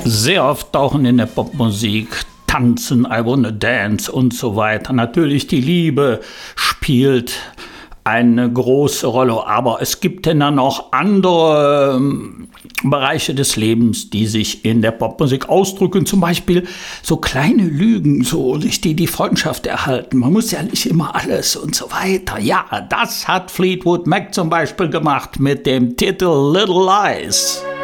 Sehr oft tauchen in der Popmusik Tanzen, I Wanna Dance und so weiter. Natürlich die Liebe spielt eine große Rolle, aber es gibt dann noch andere Bereiche des Lebens, die sich in der Popmusik ausdrücken, zum Beispiel so kleine Lügen, so durch die Freundschaft erhalten. Man muss ja nicht immer alles und so weiter. Ja, das hat Fleetwood Mac zum Beispiel gemacht mit dem Titel Little Lies.